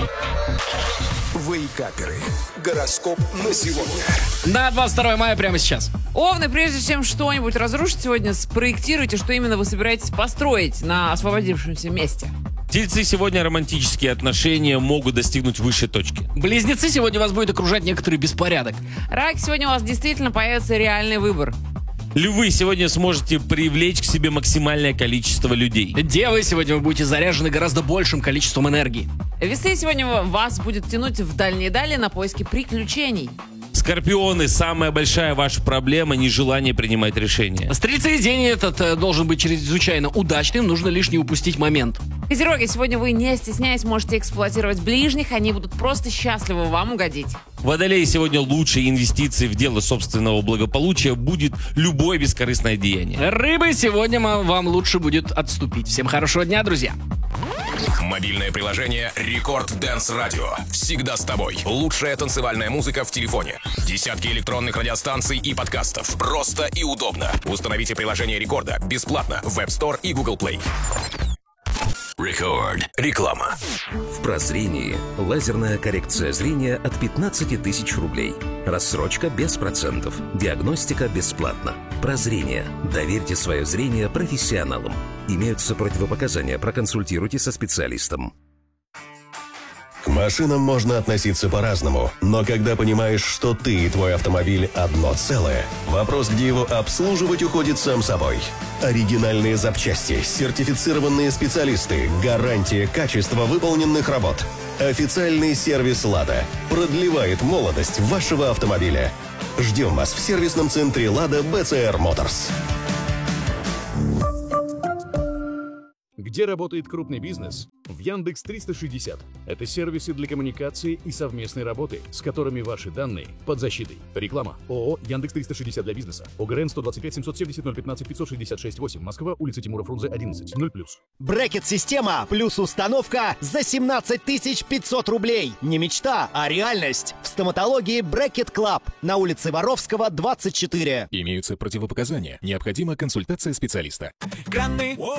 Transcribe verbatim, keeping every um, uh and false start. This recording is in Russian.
Вейкаперы. Гороскоп на сегодня. На двадцать второе мая прямо сейчас. Овны, прежде чем что-нибудь разрушить сегодня, спроектируйте, что именно вы собираетесь построить на освободившемся месте. Тельцы, сегодня романтические отношения могут достигнуть высшей точки. Близнецы, сегодня вас будет окружать некоторый беспорядок. Рак, сегодня у вас действительно появится реальный выбор. Львы, сегодня сможете привлечь к себе максимальное количество людей. Девы, сегодня вы будете заряжены гораздо большим количеством энергии. Весы, сегодня вас будет тянуть в дальние дали на поиски приключений. Скорпионы, самая большая ваша проблема — нежелание принимать решения. Стрельцы, день этот э, должен быть чрезвычайно удачным, нужно лишь не упустить момент. Козероги, сегодня вы, не стесняясь, можете эксплуатировать ближних, они будут просто счастливы вам угодить. Водолеи, сегодня лучшие инвестиции в дело собственного благополучия будет любое бескорыстное деяние. Рыбы, сегодня вам лучше будет отступить. Всем хорошего дня, друзья. Мобильное приложение Рекорд Дэнс Радио. Всегда с тобой. Лучшая танцевальная музыка в телефоне. Десятки электронных радиостанций и подкастов. Просто и удобно. Установите приложение Рекорда бесплатно в App Store и Google Play. Рекорд. Реклама. В прозрении лазерная коррекция зрения от пятнадцати тысяч рублей. Рассрочка без процентов. Диагностика бесплатна. Прозрение. Доверьте свое зрение профессионалам. Имеются противопоказания. Проконсультируйте со специалистом. К машинам можно относиться по-разному, но когда понимаешь, что ты и твой автомобиль одно целое, вопрос, где его обслуживать, уходит сам собой. Оригинальные запчасти, сертифицированные специалисты, гарантия качества выполненных работ. Официальный сервис «Лада» продлевает молодость вашего автомобиля. Ждем вас в сервисном центре «Лада» бэ цэ эр Моторс. Где работает крупный бизнес? В Яндекс триста шестьдесят. Это сервисы для коммуникации и совместной работы, с которыми ваши данные под защитой. Реклама. ООО «Яндекс триста шестьдесят для бизнеса». ОГРН сто двадцать пять семьсот семьдесят ноль пятнадцать пятьсот шестьдесят шесть восемь. Москва, улица Тимура Фрунзе, одиннадцать. ноль плюс. Брекет-система плюс установка за семнадцать тысяч пятьсот рублей. Не мечта, а реальность. В стоматологии Брекет Клаб на улице Воровского, двадцать четыре. Имеются противопоказания. Необходима консультация специалиста. Краны